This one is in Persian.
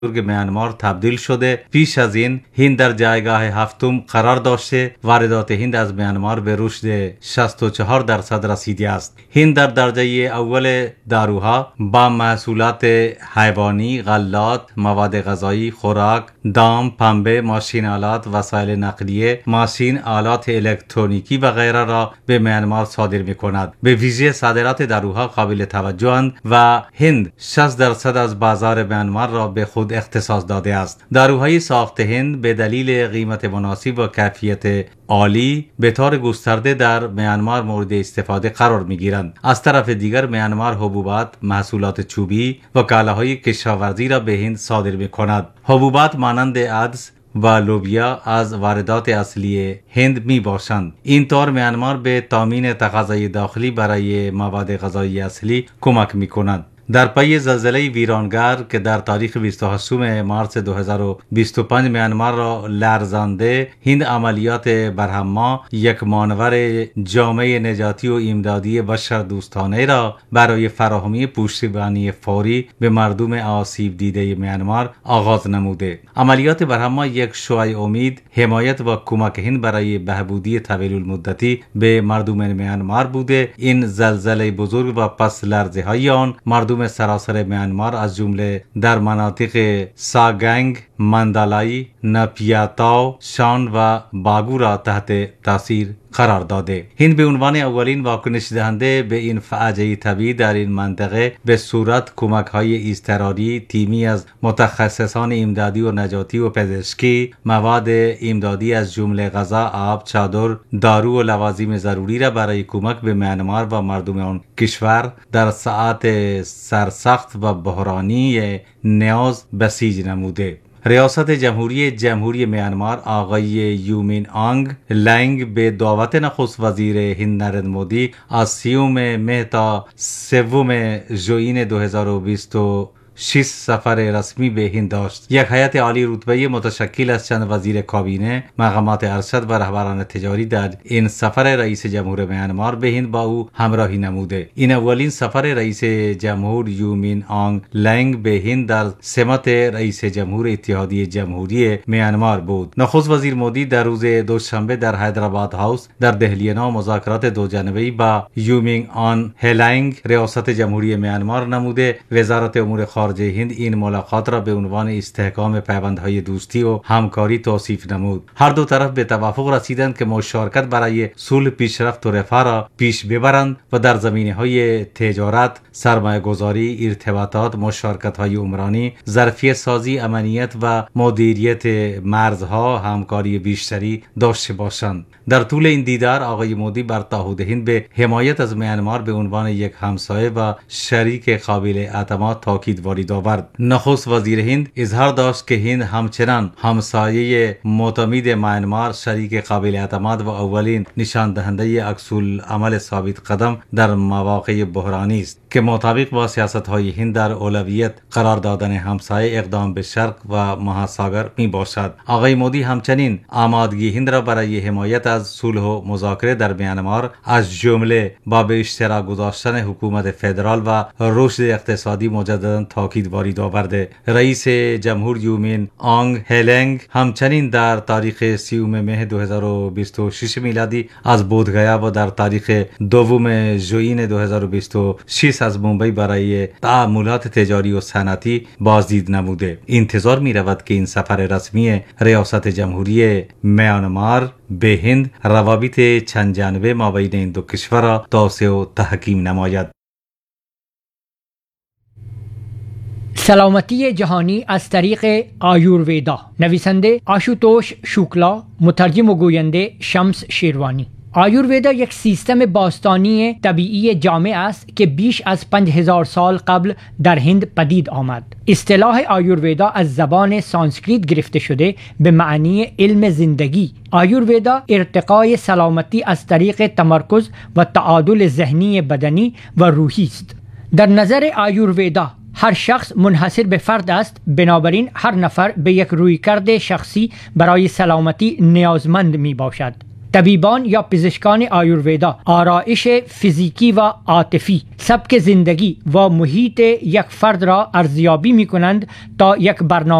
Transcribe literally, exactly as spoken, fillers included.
بزرگ میانمار تبدیل شده. پیش از این هند در جایگاه هفتم قرار داشته. واردات هند از میانمار به رشد شصت و چهار درصد رسیده است. هند در درجه اول داروها با محصولات حیوانی، غلات، مواد غذایی، خوراک، دام، پنبه، ماشین آلات، وسایل نقلیه، ماشین آلات الکترونیکی و غیره را به میانمار صادر می کند. به ویژه صادرات داروها قابل توجه‌اند و هند شصت درصد از بازار میانمار را به خود اختصاص داده است. داروهای ساخت هند به دلیل قیمت مناسب و کیفیت عالی به طور گسترده در میانمار مورد استفاده قرار می گیرند. از طرف دیگر میانمار حبوبات، محصولات چوبی و کالاهای کشاورزی را به هند صادر می کند. حبوبات مانند عدس و لوبیا از واردات اصلی هند می باشند. این طور میانمار به تامین تقاضای داخلی برای مواد غذایی اصلی کمک می کند. در پی زلزله ویرانگر که در تاریخ بیست و هشتم مارس دو هزار و بیست و پنج میانمار را لرزانده، هند عملیات برهما، یک مانور جامعه نجاتی و امدادی بشردوستانه را برای فراهمی پشتیبانی فوری به مردم آسیب دیده میانمار آغاز نموده. عملیات برهما یک شعاع امید، حمایت و کمک هند برای بهبودی طویل المدتی به مردم میانمار بوده. این زلزله بزرگ و پس لرزه های آن مردم سراسر میانمار از جمله در مناطق ساگنگ، مندالای، نپیاتاو، شان و باگو را تحت تاثیر قرار داده. هند به عنوان اولین واکنش دهنده به این فاجعه طبیعی در این منطقه به صورت کمک های اضطراری تیمی از متخصصان امدادی و نجاتی و پزشکی، مواد امدادی از جمله غذا، آب، چادر، دارو و لوازم ضروری را برای کمک به میانمار و مردم آن کشور در ساعات سرسخت و بحرانی نیاز بسیج نموده. ریاست جمهوری جمهوری میانمار آقای یومین آنگ لنگ به دعوت نخست وزیر هند نریندر مودی از سیوم مه تا سوم ژوئین دو هزار و بیست و شش سفر رسمی به هند داشت. یک هیئت عالی رتبه متشکل از چند وزیر کابینه، مقامات ارشد و رهبران تجاری در این سفر رئیس جمهور میانمار به هند با او همراهی نموده. این اولین سفر رئیس جمهور یومین آنگ لنگ به هند در سمت رئیس جمهور اتحادیه جمهوری میانمار بود. نخست وزیر مودی در روز دوشنبه در حیدرآباد هاوس در دهلی نو مذاکرات دو جانبه‌ای با یومین آن هلنگ ریاست جمهوری میانمار نموده. وزارت امور خارجه هند این ملاقات را به عنوان استحکام پیوندهای دوستی و همکاری توصیف نمود. هر دو طرف به توافق رسیدند که مشارکت برای صلح، پیشرفت و رفاه را پیش ببرند و در زمینه‌های تجارت، سرمایه‌گذاری، ارتباطات، مشارکت‌های عمرانی، ظرفیت سازی، امنیت و مدیریت مرزها همکاری بیشتری داشته باشند. در طول این دیدار آقای مودی بر تعهد هند به حمایت از میانمار به عنوان یک همسایه و شریک قابل اعتماد تاکید وارد آورد. نخست وزیر هند اظهار داشت که هند همچنان همسایه معتمد میانمار، شریک قابل اعتماد و اولین نشان دهنده عکس‌العمل ثابت قدم در مواقع بحرانی است که مطابق با سیاست‌های هند در اولویت قرار دادن همسایه اقدام به شرق و مهاساگر می باشد. آقای مودی همچنین آمادگی هند را برای حمایت از صلح و مذاکره در میانمار از جمله با به اشتراک گذاشتن حکومت فدرال و رشد اقتصادی مجددا تاکید وارد آورده. رئیس جمهور یومین آنگ هلنگ همچنین در تاریخ سیوم مه دو هزار و بیست و شش میلادی از بودگیا و در تاریخ دوم ژوئین دو هزار و بیست و شش از ممبئی برای تعاملات تجاری و صنعتی بازدید نموده. انتظار می رود که این سفر رسمی ریاست جمهوری میانمار به هند روابط چند جانبه مابین این دو کشور را توسعه و تحکیم نماید. سلامتی جهانی از طریق آیورویدا. نویسنده آشوتوش شوکلا، مترجم و گوینده شمس شیروانی. آیورویدا یک سیستم باستانی طبیعی جامع است که بیش از پنج هزار سال قبل در هند پدید آمد. اصطلاح آیورویدا از زبان سانسکریت گرفته شده به معنی علم زندگی. آیورویدا ارتقای سلامتی از طریق تمرکز و تعادل ذهنی، بدنی و روحی است. در نظر آیورویدا هر شخص منحصر به فرد است، بنابراین هر نفر به یک رویکرد شخصی برای سلامتی نیازمند می باشد. طبیبان یا پزشکان آیورویدا آرایش فیزیکی و عاطفی، سبک زندگی و محیط یک فرد را ارزیابی می کنند تا یک برنامه